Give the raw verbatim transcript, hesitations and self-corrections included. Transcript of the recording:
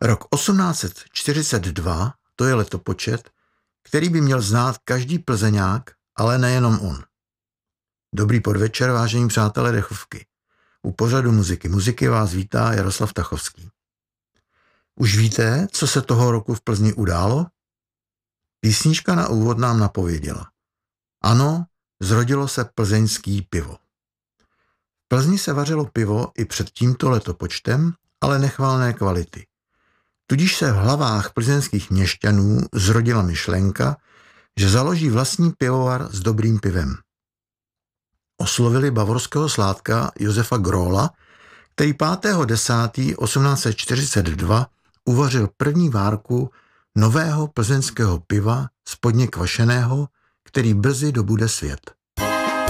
Rok osmnáct set čtyřicet dva, to je letopočet, který by měl znát každý Plzeňák, ale nejenom on. Dobrý podvečer, vážení přátelé dechovky. U pořadu muziky muziky vás vítá Jaroslav Tachovský. Už víte, co se toho roku v Plzni událo? Písnička na úvod nám napověděla. Ano, zrodilo se plzeňský pivo. V Plzni se vařilo pivo i před tímto letopočtem, ale nechvalné kvality. Tudíž se v hlavách plzeňských měšťanů zrodila myšlenka, že založí vlastní pivovar s dobrým pivem. Oslovili bavorského sládka Josefa Gróla, který pátého desátého osmnáct set čtyřicet dva uvařil první várku nového plzeňského piva spodně kvašeného, který brzy dobude svět.